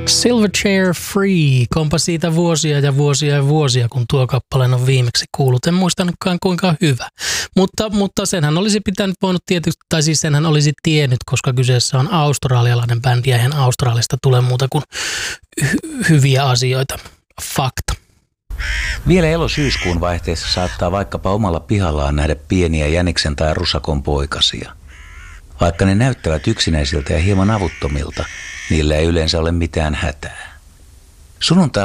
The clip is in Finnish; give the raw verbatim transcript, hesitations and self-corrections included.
Silverchair Free, kompa siitä vuosia ja vuosia ja vuosia, kun tuo kappaleen on viimeksi kuullut. En muistanutkaan kuinka hyvä, mutta, mutta senhän olisi pitänyt voinut tietysti, tai siis senhän olisi tiennyt, koska kyseessä on australialainen bändi ja eihän Australiasta tule muuta kuin hy- hyviä asioita. Fakta. Vielä elo-syyskuun vaihteessa saattaa vaikkapa omalla pihallaan nähdä pieniä jäniksen tai rusakon poikasia. Vaikka ne näyttävät yksinäisiltä ja hieman avuttomilta, niillä ei yleensä ole mitään hätää. Sunnuntai